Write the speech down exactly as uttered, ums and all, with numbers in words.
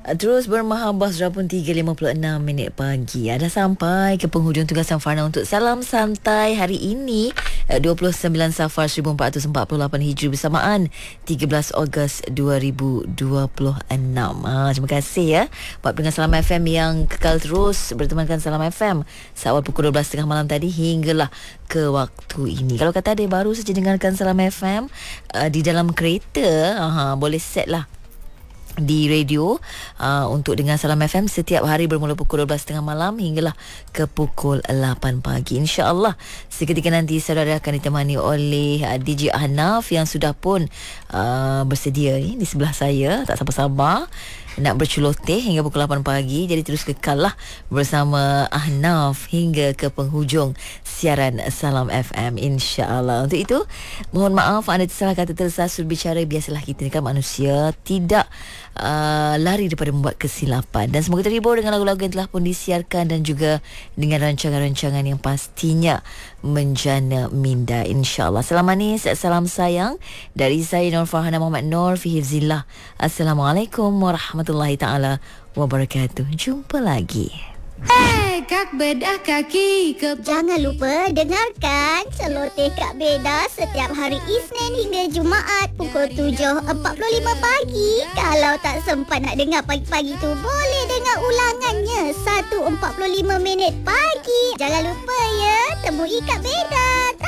Terus bermahabah sudah pun tiga lima puluh enam minit pagi. Ada sampai ke penghujung tugasan Farna untuk Salam Santai hari ini, dua puluh sembilan Safar seribu empat ratus empat puluh lapan Hijri bersamaan tiga belas Ogos dua ribu dua puluh enam. Ha, terima kasih ya buat pendengar Salam F M yang kekal terus bertemankan Salam F M seawal pukul dua belas tiga puluh malam tadi hinggalah ke waktu ini. Kalau kata ada baru saja dengarkan Salam F M uh, di dalam kereta, uh, boleh set lah di radio uh, untuk dengar Salam F M setiap hari bermula pukul dua belas tiga puluh malam hinggalah ke pukul lapan pagi. InsyaAllah seketika nanti saudara akan ditemani oleh uh, D J Ahnaf yang sudah pun uh, bersedia ni di sebelah saya. Tak sabar-sabar nak berceloteh hingga pukul lapan pagi. Jadi terus kekallah bersama Ahnaf hingga ke penghujung siaran Salam F M, insya-Allah. Untuk itu, mohon maaf anda tersalah kata tersasul bicara. Biasalah kita ni kan manusia, tidak uh, lari daripada membuat kesilapan. Dan semoga terhibur dengan lagu-lagu yang telah pun disiarkan dan juga dengan rancangan-rancangan yang pastinya menjana minda, insya-Allah. Salam manis, salam sayang dari saya Nur Farhana Muhammad Nur fi hifzillah. Assalamualaikum warahmatullahi taala wabarakatuh. Jumpa lagi. Hey, Kak Bedah kaki ke... Jangan lupa dengarkan Celoteh Kak Beda setiap hari Isnin hingga Jumaat pukul tujuh empat puluh lima pagi. Kalau tak sempat nak dengar pagi-pagi tu, boleh dengar ulangannya satu empat puluh lima minit pagi. Jangan lupa ya, temui Kak Beda.